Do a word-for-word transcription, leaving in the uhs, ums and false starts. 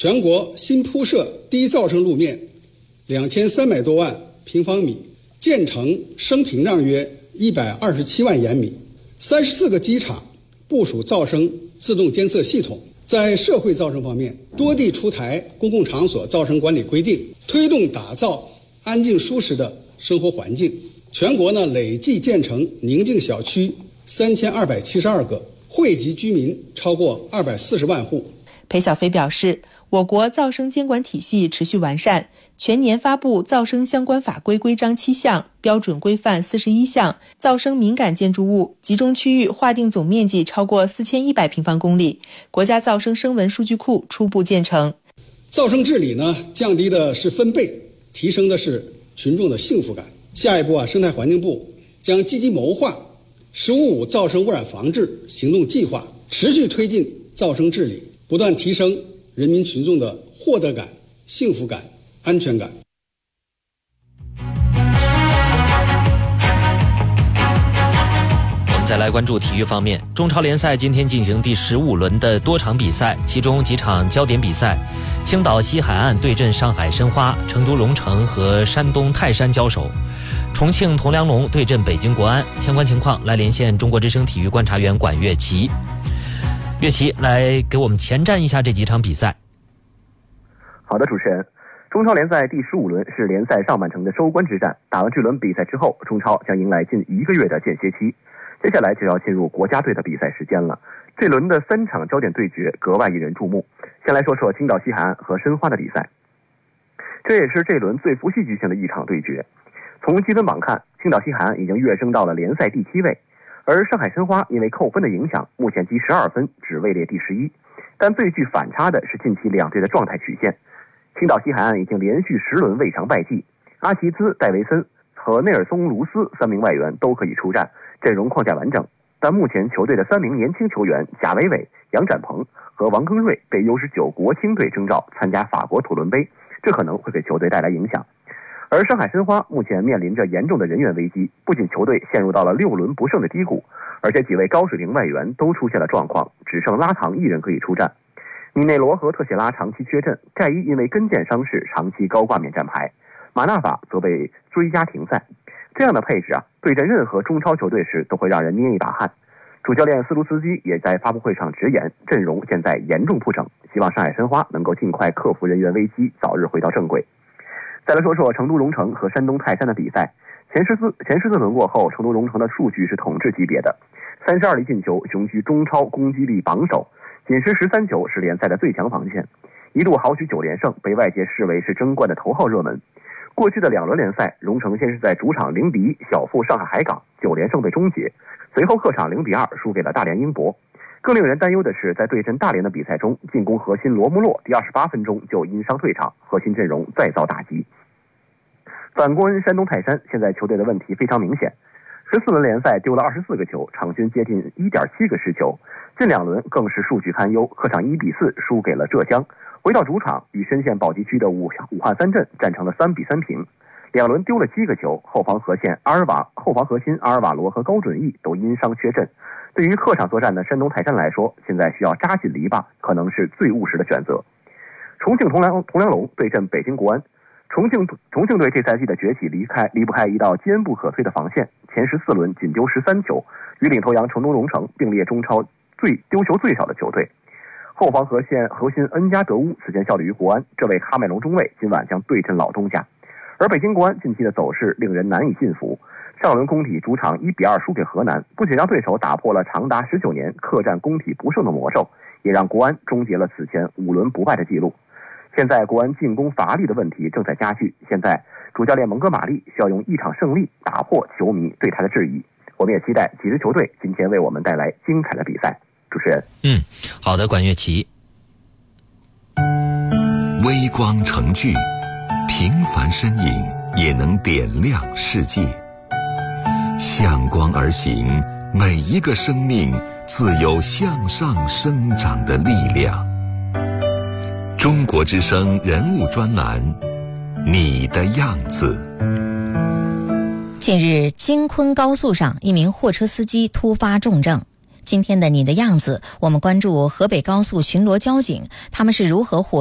全国新铺设低噪声路面两千三百多万平方米，建成升屏障约一百二十七万延米，三十四个机场部署噪声自动监测系统。在社会噪声方面，多地出台公共场所噪声管理规定，推动打造安静舒适的生活环境。全国呢累计建成宁静小区三千二百七十二个，惠及居民超过二百四十万户。 裴小飞表示，我国噪声监管体系持续完善，全年发布噪声相关法规规章七项，标准规范四十一项，噪声敏感建筑物集中区域划定总面积超过四千一百平方公里，国家噪声声纹数据库初步建成。 噪声治理呢，降低的是分贝，提升的是群众的幸福感。下一步啊，生态环境部将积极谋划“十五五”噪声污染防治行动计划，持续推进噪声治理，不断提升人民群众的获得感、幸福感、安全感。 我们再来关注体育方面，中超联赛今天进行第十五轮的多场比赛，其中几场焦点比赛，青岛西海岸对阵上海申花，成都蓉城和山东泰山交手，重庆铜梁龙对阵北京国安。相关情况来连线中国之声体育观察员管乐琪。乐琪来给我们前瞻一下这几场比赛。 好的，主持人，中超联赛第十五轮是联赛上半程的收官之战，打完这轮比赛之后，中超将迎来近一个月的间歇期，接下来就要进入国家队的比赛时间了。这轮的三场焦点对决格外引人注目。先来说说青岛西海岸和申花的比赛，这也是这轮最富戏剧性的一场对决。从积分榜看，青岛西海岸已经跃升到了联赛第七位，而上海申花因为扣分的影响，目前积十二分，只位列第十一。但最具反差的是近期两队的状态曲线。青岛西海岸已经连续十轮未尝败绩，阿齐兹、戴维森和内尔松卢斯三名外援都可以出战，阵容框架完整。但目前球队的三名年轻球员贾维伟、杨展鹏和王庚瑞被 U 十九 国青队征召参加法国土伦杯，这可能会给球队带来影响。而上海申花目前面临着严重的人员危机，不仅球队陷入到了六轮不胜的低谷，而且几位高水平外援都出现了状况，只剩拉唐一人可以出战。米内罗和特谢拉长期缺阵，盖伊因为跟腱伤势长期高挂免战牌，马纳法则被追加停赛。这样的配置啊，对阵任何中超球队时都会让人捏一把汗。主教练斯卢斯基也在发布会上直言，阵容现在严重铺陈，希望上海申花能够尽快克服人员危机，早日回到正轨。再来说说成都蓉城和山东泰山的比赛，前十四前十四轮过后，成都蓉城的数据是统治级别的，三十二粒进球，雄居中超攻击力榜首，仅失十三球，是联赛的最强防线，一度豪取九连胜，被外界视为是争冠的头号热门。过去的两轮联赛，蓉城先是在主场零比一小负上海海港，九连胜被终结，随后客场零比二输给了大连英博。更令人担忧的是，在对阵大连的比赛中，进攻核心罗穆洛第二十八分钟就因伤退场，核心阵容再遭打击。反观山东泰山，现在球队的问题非常明显，十四轮联赛丢了二十四个球，场均接近 一点七个失球，近两轮更是数据堪忧，客场一比四输给了浙江，回到主场与深陷保级区的武武汉三镇战成了三比三平，两轮丢了七个球，后防核线阿尔瓦后防核心阿尔瓦罗和高准翼都因伤缺阵。对于客场作战的山东泰山来说，现在需要扎紧篱笆，可能是最务实的选择。重庆铜梁铜梁龙对阵北京国安，重庆重庆队这赛季的崛起离开离不开一道坚不可摧的防线，前十四轮仅丢十三球，与领头羊成都蓉城并列中超最丢球最少的球队。后防核线核心恩加德乌此前效力于国安，这位哈麦隆中卫今晚将对阵老东家。而北京国安近期的走势令人难以信服，上轮工体主场一比二输给河南，不仅让对手打破了长达十九年客战工体不胜的魔咒，也让国安终结了此前五轮不败的记录。现在国安进攻乏力的问题正在加剧，现在主教练蒙哥马利需要用一场胜利打破球迷对他的质疑。我们也期待几支球队今天为我们带来精彩的比赛。主持人， 嗯，好的，管乐琪。 微光成炬，平凡身影也能点亮世界。向光而行，每一个生命自有向上生长的力量。中国之声人物专栏，你的样子。 近日，京昆高速上一名货车司机突发重症。今天的你的样子，我们关注河北高速巡逻交警，他们是如何获